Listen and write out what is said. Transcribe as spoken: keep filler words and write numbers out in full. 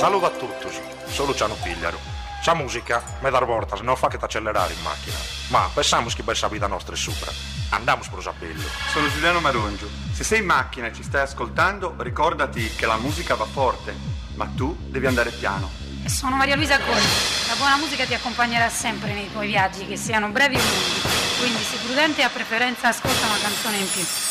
Saluto a tutti, solo Ciano Pigliaro. Sa musica, me dar voltas, non fa che t'accelerare in macchina. Ma pensiamo che bella vita nostra è sopra. Andiamo per Sapello. Sono Giuliano Marongio. Se sei in macchina e ci stai ascoltando, ricordati che la musica va forte, ma tu devi andare piano. E sono Maria Luisa Conti. La buona musica ti accompagnerà sempre nei tuoi viaggi, che siano brevi o lunghi. Quindi, se prudente, a preferenza ascolta una canzone in più.